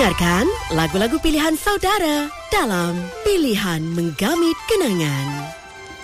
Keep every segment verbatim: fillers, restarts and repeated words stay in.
Dengarkan lagu-lagu pilihan saudara dalam Pilihan Menggamit Kenangan.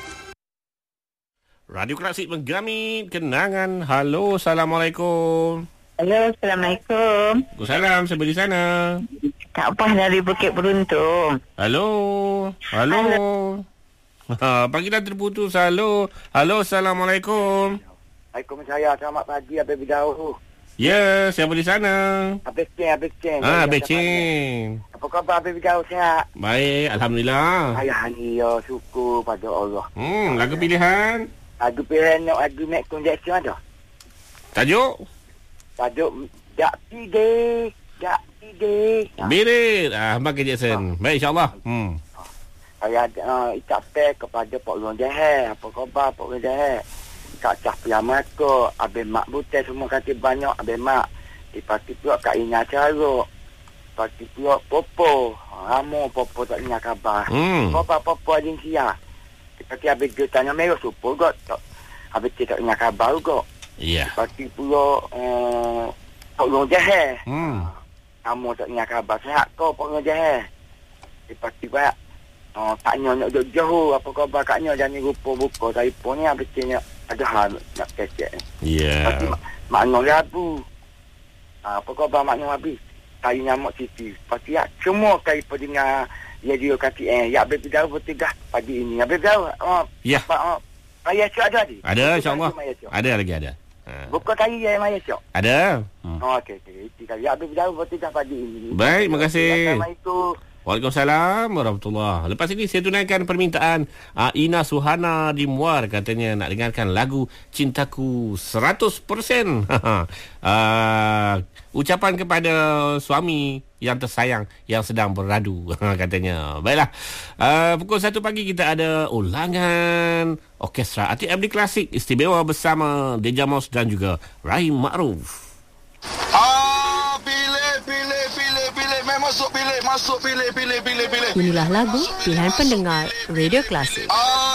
Radio Klasik Menggamit Kenangan. Halo, Assalamualaikum. Halo, Assalamualaikum. Waalaikumsalam, siapa di sana? Kak Pah dari Bukit Beruntung. Halo. Halo. Halo. Ha, panggilan terputus. Halo. Halo, Assalamualaikum. Waalaikumsalam. Selamat pagi, Abang Bidau. Ya, siapa di sana? Habis Ceng, habis Ceng. Ah, Becing. Apa khabar Abang Bidau, sihat? Baik, Alhamdulillah. Alhamdulillah, syukur pada Allah. Hmm, lagu pilihan. Lagu pilihan nak lagu Michael Jackson ada? Tajuk? Tajuk Jak Pide, Jak Pide. Birit. Ah, Michael Jackson. Baik, insyaAllah. Hmm. Saya uh, ikat pek kepada Pak Long Jahat. Apa khabar Pak Long Jahat? Kak Cah Piyama ko, Abang Mak Butai semua kata banyak Abang Mak. Lepas tu pula Kak Ina Caruk. Lepas tu pula Popo. Ramo Popo tak dengar khabar. Hmm. Khabar Popo Adin Sia. Lepas tu Abang Dia tanya merah super kot. Abang Dia tak dengar khabar kot. Ya. Lepas tu pula uh, Pak Long Jahat. Hmm. Ramo tak dengar khabar. Sehat kau Pak Long Jahat. Lepas tu pula uh, Kak Nyo nak jauh-jauh. Apa khabar Kak Nyo jangan rupa buka telefon ni. Abang Dia ada hal nak kecek ni. Ya. Lepas tu mak, mak Nong Rabu. Ha, apa khabar mak Nong habis? Kali nyamuk Siti. Lepas tu ya, semua kali pendengar radio kaki eh. Ya, Abang Bidau bertegah pagi ini. Abang Bidau, oh, Ya. apa, oh, Maya Syok ada di? Ada, insyaAllah. Ada lagi, ada. Ha. Buka kali ya Maya Syok? Ada. Hmm. Oh, okey, okey. Itu kali. Ya, Abang Bidau bertegah pagi ini. Baik, terima kasih. Assalamualaikum. Waalaikumsalam warahmatullahi. Lepas ini saya tunaikan permintaan uh, Ina Suhana di Muar, katanya nak dengarkan lagu Cintaku seratus peratus. uh, ucapan kepada suami yang tersayang yang sedang beradu, katanya. Baiklah. Uh, pukul satu pagi kita ada ulangan orkestra Atik Abdi Klasik istimewa bersama Deja Mos dan juga Rahim Ma'ruf. Ah, pilih, pilih, pilih, pilih. Main masuk pilih, masuk pilih, pilih, pilih, pilih. Inilah lagu pilihan pendengar Radio Klasik. Ah,